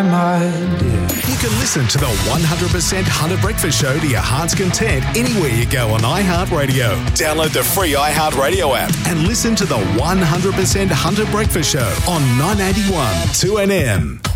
my dear. You can listen to the 100% Hunter Breakfast Show to your heart's content anywhere you go on iHeartRadio. Download the free iHeartRadio app and listen to the 100% Hunter Breakfast Show on 981 2NM.